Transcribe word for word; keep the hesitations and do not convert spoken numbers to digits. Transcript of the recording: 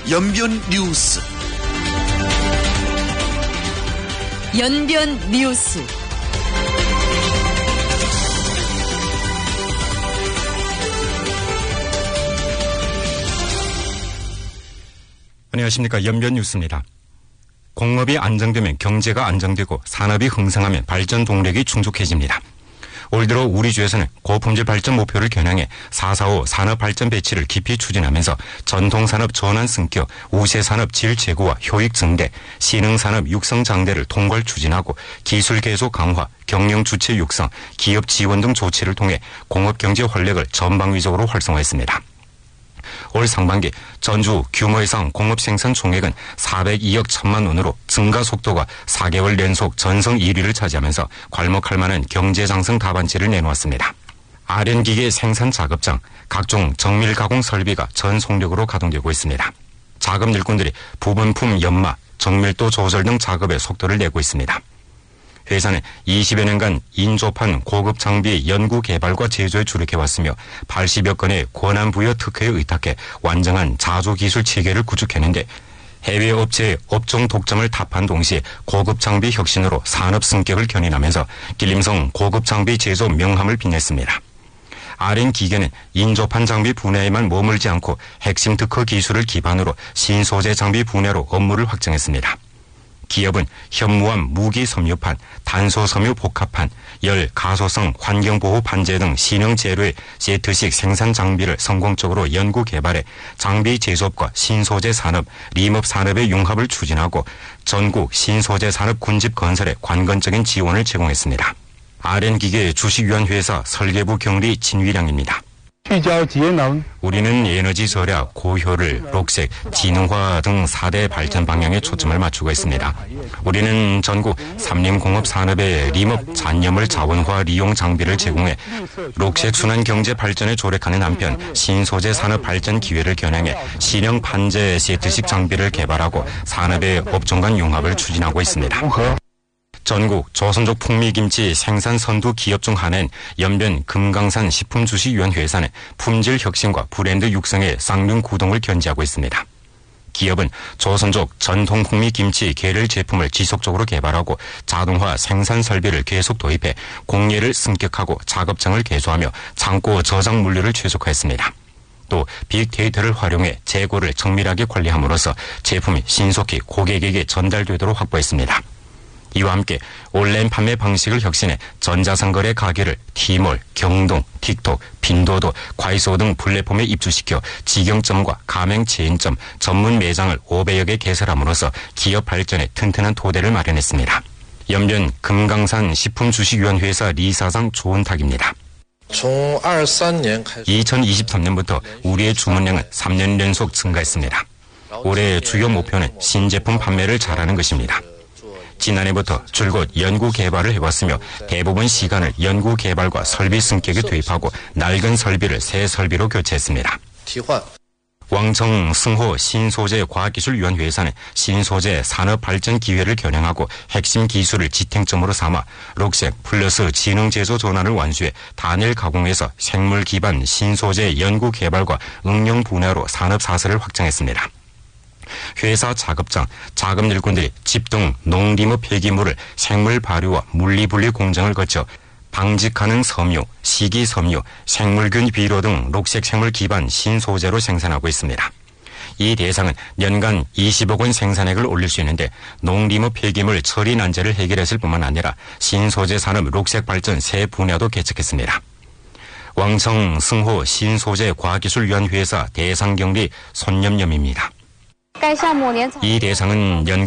연변 뉴스. 연변 뉴스. 안녕하십니까. 연변 뉴스입니다. 공업이 안정되면 경제가 안정되고 산업이 흥성하면 발전 동력이 충족해집니다. 올 들어 우리 주에서는 고품질 발전 목표를 겨냥해 사 사오 산업 발전 배치를 깊이 추진하면서 전통산업 전환 승격, 우세산업 질 제고와 효익 증대, 신흥산업 육성 장대를 통괄 추진하고 기술 계속 강화, 경영 주체 육성, 기업 지원 등 조치를 통해 공업경제 활력을 전방위적으로 활성화했습니다. 올 상반기 전주 규모 이상 공업 생산 총액은 사백이억 천만 원으로 증가 속도가 사 개월 연속 전성 일 위를 차지하면서 괄목할 만한 경제장성 답안지를 내놓았습니다. 아련기계 생산 작업장, 각종 정밀 가공 설비가 전 속력으로 가동되고 있습니다. 작업 일꾼들이 부분품 연마, 정밀도 조절 등 작업에 속도를 내고 있습니다. 회사는 이십여 년간 인조판 고급 장비 연구 개발과 제조에 주력해왔으며 팔십여 건의 권한 부여 특허에 의탁해 완전한 자조 기술 체계를 구축했는데 해외 업체의 업종 독점을 답한 동시에 고급 장비 혁신으로 산업 승격을 견인하면서 길림성 고급 장비 제조 명함을 빛냈습니다. 알엔 기계는 인조판 장비 분야에만 머물지 않고 핵심 특허 기술을 기반으로 신소재 장비 분야로 업무를 확장했습니다. 기업은 현무암 무기 섬유판, 단소 섬유 복합판, 열, 가소성, 환경보호 판재 등 신형 재료의 세트식 생산 장비를 성공적으로 연구 개발해 장비 제조업과 신소재 산업, 림업 산업의 융합을 추진하고 전국 신소재 산업 군집 건설에 관건적인 지원을 제공했습니다. 알엔기계 주식위원회사 설계부 경리 진위량입니다. 우리는 에너지 절약, 고효율, 녹색, 지능화 등 사 대 발전 방향에 초점을 맞추고 있습니다. 우리는 전국 삼림공업 산업의 림업 잔여물 자원화 리용 장비를 제공해 녹색 순환 경제 발전에 조력하는 한편 신소재 산업 발전 기회를 겨냥해 신형 판재 세트식 장비를 개발하고 산업의 업종 간 융합을 추진하고 있습니다. 전국 조선족 풍미김치 생산 선두 기업 중 하나인 연변 금강산 식품주식위원회사는 품질 혁신과 브랜드 육성에 쌍륜 구동을 견지하고 있습니다. 기업은 조선족 전통 풍미김치 계를 제품을 지속적으로 개발하고 자동화 생산 설비를 계속 도입해 공예를 승격하고 작업장을 개소하며 창고 저장 물류를 최적화했습니다. 또 빅데이터를 활용해 재고를 정밀하게 관리함으로써 제품이 신속히 고객에게 전달되도록 확보했습니다. 이와 함께 온라인 판매 방식을 혁신해 전자상거래 가게를 티몰, 경동, 틱톡, 핀도도, 과이소 등 플랫폼에 입주시켜 직영점과 가맹 체인점, 전문 매장을 오백여 개 개설함으로써 기업 발전에 튼튼한 토대를 마련했습니다. 연변 금강산 식품주식위원회사 리사장 조은탁입니다. 이천이십삼 년부터 우리의 주문량은 삼 년 연속 증가했습니다. 올해 주요 목표는 신제품 판매를 잘하는 것입니다. 지난해부터 줄곧 연구 개발을 해왔으며 대부분 시간을 연구 개발과 설비 승격에 투입하고 낡은 설비를 새 설비로 교체했습니다. 왕청 승호 신소재 과학기술위원회에서는 신소재 산업 발전 기회를 겨냥하고 핵심 기술을 지탱점으로 삼아 녹색 플러스 지능 제조 전환을 완수해 단일 가공에서 생물 기반 신소재 연구 개발과 응용 분야로 산업 사설을 확장했습니다. 회사 작업장, 작업 일꾼들이 집 등 농림업 폐기물을 생물 발효와 물리분리 공정을 거쳐 방직 가능 섬유, 시기 섬유, 생물균 비료 등 녹색 생물 기반 신소재로 생산하고 있습니다. 이 대상은 연간 이십억 원 생산액을 올릴 수 있는데 농림업 폐기물 처리 난제를 해결했을 뿐만 아니라 신소재 산업 녹색 발전 새 분야도 개척했습니다. 왕청 승호 신소재 과학기술위원회사 대상경리 손념념입니다. 이 대상은 연